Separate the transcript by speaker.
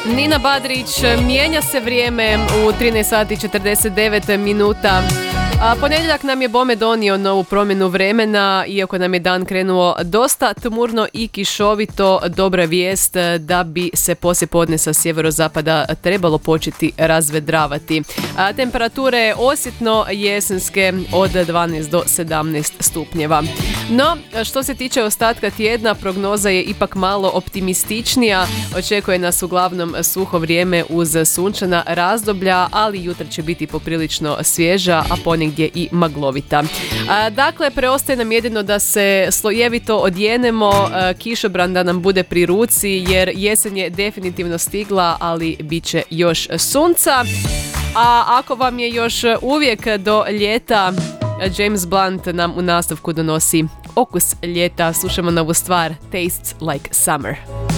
Speaker 1: Nina Badrić, mijenja se vrijeme u 13 sati 49 minuta. Ponedjeljak nam je bome donio novu promjenu vremena, iako nam je dan krenuo dosta tmurno i kišovito. Dobra vijest da bi se poslijepodne sa sjeverozapada trebalo početi razvedravati. Temperature osjetno jesenske od 12 do 17 stupnjeva. No, što se tiče ostatka tjedna, prognoza je ipak malo optimističnija. Očekuje nas uglavnom suho vrijeme uz sunčana razdoblja, ali jutra će biti poprilično svježa, a ponegdje i maglovita. Dakle, preostaje nam jedino da se slojevito odjenemo, kišobran da nam bude pri ruci, jer jesen je definitivno stigla, ali bit će još sunca. A ako vam je još uvijek do ljeta, James Blunt nam u nastavku donosi okus ljeta. Slušamo novu stvar Tastes Like Summer.